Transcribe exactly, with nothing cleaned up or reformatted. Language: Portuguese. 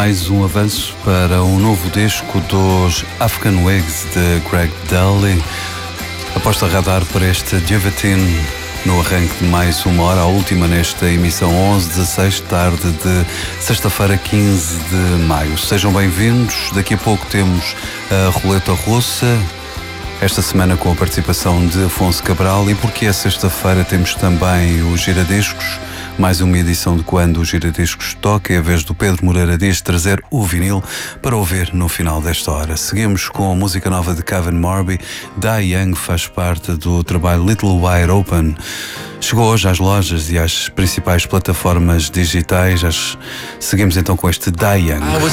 mais um avanço para um novo disco dos African Wigs de Greg Dulli. Aposta radar para este Duvetin no arranque de mais uma hora, a última nesta emissão onze, dezasseis, tarde de sexta-feira, quinze de maio. Sejam bem-vindos. Daqui a pouco temos a Roleta Russa, esta semana com a participação de Afonso Cabral, e porque é sexta-feira temos também o Giradiscos, mais uma edição de Quando o Giradiscos Toca. É a vez do Pedro Moreira Dias trazer o vinil para ouvir no final desta hora. Seguimos com a música nova de Kevin Morby. Die Young faz parte do trabalho Little Wide Open. Chegou hoje às lojas e às principais plataformas digitais. Seguimos então com este Die Young.